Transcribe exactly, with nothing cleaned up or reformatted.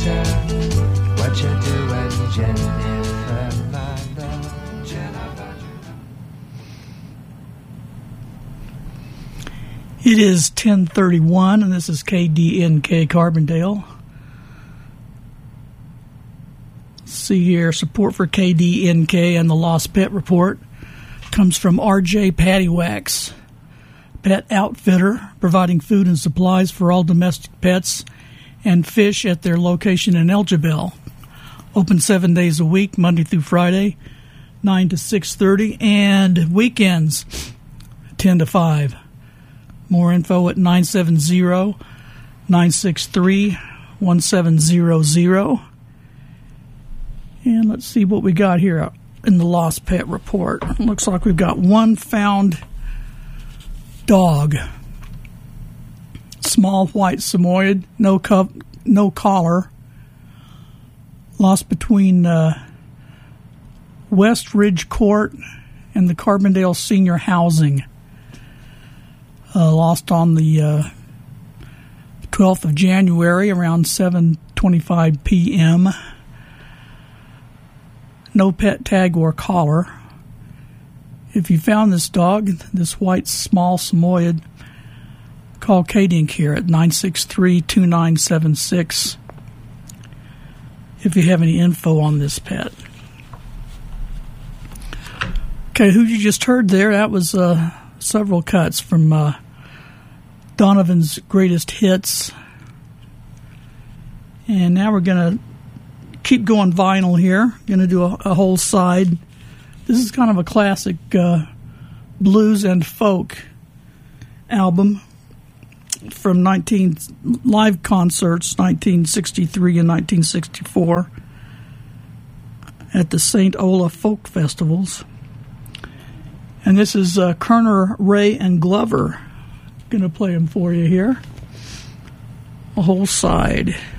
Jennifer, what you doing, Jennifer, my love, Jennifer. It is ten thirty-one, and this is K D N K Carbondale. See here, support for K D N K and the Lost Pet Report comes from R J Pattywax, pet outfitter, providing food and supplies for all domestic pets and fish at their location in Elgibel. Open seven days a week, Monday through Friday, nine to six thirty, and weekends, ten to five. More info at nine seven zero, nine six three, one seven zero zero. And let's see what we got here in the Lost Pet Report. Looks like we've got one found dog. Small white Samoyed, no cup, no collar. Lost between uh, West Ridge Court and the Carbondale Senior Housing. Uh, lost on the uh, twelfth of January around seven twenty-five p.m. No pet tag or collar. If you found this dog, this white small Samoyed, call K D N K here at nine six three, two nine seven six if you have any info on this pet. Okay, who you just heard there, that was uh, several cuts from uh, Donovan's Greatest Hits. And now we're going to keep going vinyl here. Going to do a, a whole side. This is kind of a classic uh, blues and folk album from nineteen live concerts, nineteen sixty-three and nineteen sixty-four at the Saint Ola Folk Festivals. And this is uh, Kerner, Ray, and Glover. Going to play them for you here. A whole side.